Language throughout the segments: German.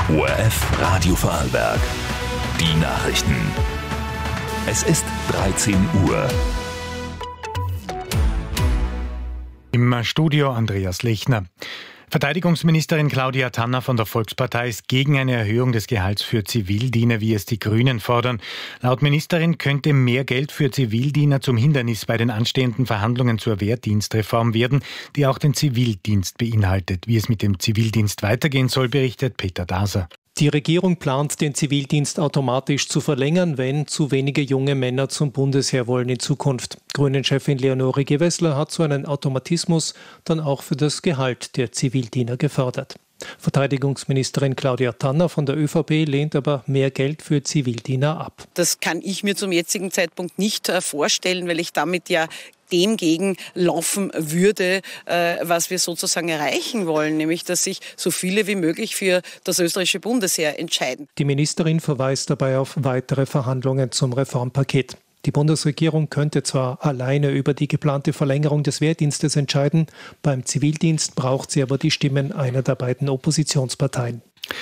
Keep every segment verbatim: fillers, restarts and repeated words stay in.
O R F Radio Vorarlberg. Die Nachrichten. Es ist dreizehn Uhr. Im Studio Andreas Lechner. Verteidigungsministerin Claudia Tanner von der Volkspartei ist gegen eine Erhöhung des Gehalts für Zivildiener, wie es die Grünen fordern. Laut Ministerin könnte mehr Geld für Zivildiener zum Hindernis bei den anstehenden Verhandlungen zur Wehrdienstreform werden, die auch den Zivildienst beinhaltet. Wie es mit dem Zivildienst weitergehen soll, berichtet Peter Daser. Die Regierung plant, den Zivildienst automatisch zu verlängern, wenn zu wenige junge Männer zum Bundesheer wollen in Zukunft. Grünen-Chefin Leonore Gewessler hat so einen Automatismus dann auch für das Gehalt der Zivildiener gefordert. Verteidigungsministerin Claudia Tanner von der ÖVP lehnt aber mehr Geld für Zivildiener ab. Das kann ich mir zum jetzigen Zeitpunkt nicht vorstellen, weil ich damit ja dem gegenlaufen würde, was wir sozusagen erreichen wollen, nämlich dass sich so viele wie möglich für das österreichische Bundesheer entscheiden. Die Ministerin verweist dabei auf weitere Verhandlungen zum Reformpaket. Die Bundesregierung könnte zwar alleine über die geplante Verlängerung des Wehrdienstes entscheiden, beim Zivildienst braucht sie aber die Stimmen einer der beiden Oppositionsparteien.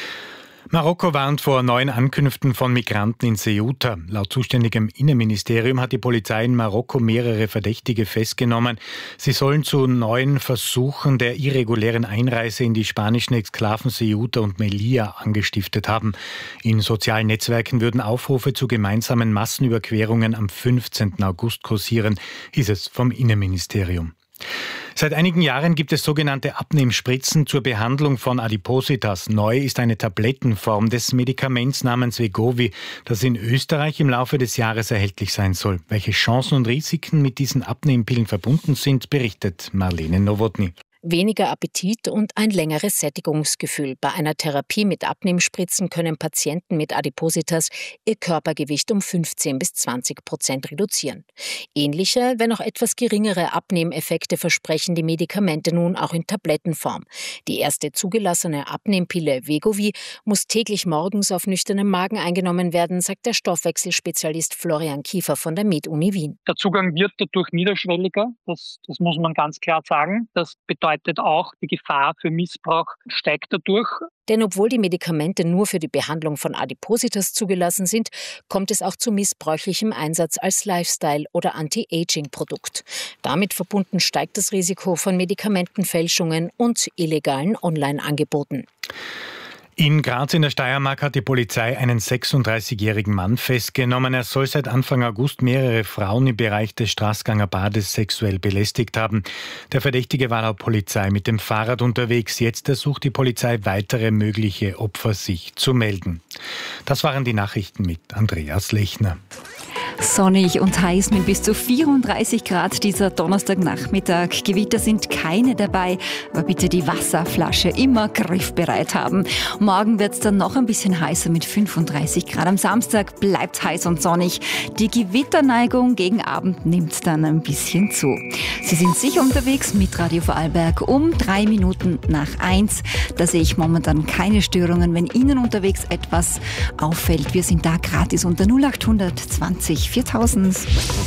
Marokko warnt vor neuen Ankünften von Migranten in Ceuta. Laut zuständigem Innenministerium hat die Polizei in Marokko mehrere Verdächtige festgenommen. Sie sollen zu neuen Versuchen der irregulären Einreise in die spanischen Exklaven Ceuta und Melilla angestiftet haben. In sozialen Netzwerken würden Aufrufe zu gemeinsamen Massenüberquerungen am fünfzehnten August kursieren, hieß es vom Innenministerium. Seit einigen Jahren gibt es sogenannte Abnehmspritzen zur Behandlung von Adipositas. Neu ist eine Tablettenform des Medikaments namens Wegovy, das in Österreich im Laufe des Jahres erhältlich sein soll. Welche Chancen und Risiken mit diesen Abnehmpillen verbunden sind, berichtet Marlene Nowotny. Weniger Appetit und ein längeres Sättigungsgefühl. Bei einer Therapie mit Abnehmspritzen können Patienten mit Adipositas ihr Körpergewicht um fünfzehn bis zwanzig Prozent reduzieren. Ähnliche, wenn auch etwas geringere Abnehmeffekte versprechen die Medikamente nun auch in Tablettenform. Die erste zugelassene Abnehmpille Wegovy muss täglich morgens auf nüchternem Magen eingenommen werden, sagt der Stoffwechselspezialist Florian Kiefer von der Med-Uni Wien. Der Zugang wird dadurch niederschwelliger, das, das muss man ganz klar sagen. Das bedeutet auch, die Gefahr für Missbrauch steigt dadurch. Denn obwohl die Medikamente nur für die Behandlung von Adipositas zugelassen sind, kommt es auch zu missbräuchlichem Einsatz als Lifestyle- oder Anti-Aging-Produkt. Damit verbunden steigt das Risiko von Medikamentenfälschungen und illegalen Online-Angeboten. In Graz in der Steiermark hat die Polizei einen sechsunddreißigjährigen Mann festgenommen. Er soll seit Anfang August mehrere Frauen im Bereich des Straßganger Bades sexuell belästigt haben. Der Verdächtige war laut Polizei mit dem Fahrrad unterwegs. Jetzt ersucht die Polizei, weitere mögliche Opfer sich zu melden. Das waren die Nachrichten mit Andreas Lechner. Sonnig und heiß mit bis zu vierunddreißig Grad dieser Donnerstagnachmittag. Gewitter sind keine dabei, aber bitte die Wasserflasche immer griffbereit haben. Morgen wird es dann noch ein bisschen heißer mit fünfunddreißig Grad. Am Samstag bleibt heiß und sonnig. Die Gewitterneigung gegen Abend nimmt dann ein bisschen zu. Sie sind sicher unterwegs mit Radio Vorarlberg um drei Minuten nach eins. Da sehe ich momentan keine Störungen. Wenn Ihnen unterwegs etwas auffällt, wir sind da gratis unter null acht zwanzig viertausend.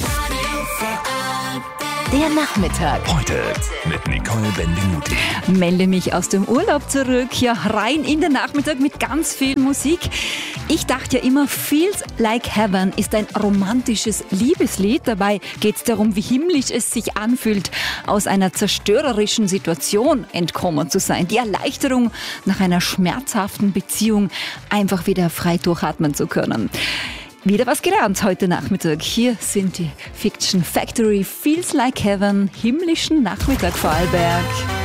Der Nachmittag. Heute mit Nicole Benvenuti. Melde mich aus dem Urlaub zurück, ja rein in den Nachmittag mit ganz viel Musik. Ich dachte ja immer, Feels Like Heaven ist ein romantisches Liebeslied. Dabei geht es darum, wie himmlisch es sich anfühlt, aus einer zerstörerischen Situation entkommen zu sein. Die Erleichterung nach einer schmerzhaften Beziehung, einfach wieder frei durchatmen zu können. Wieder was gelernt heute Nachmittag. Hier sind die Fiction Factory Feels Like Heaven, himmlischen Nachmittag Vorarlberg.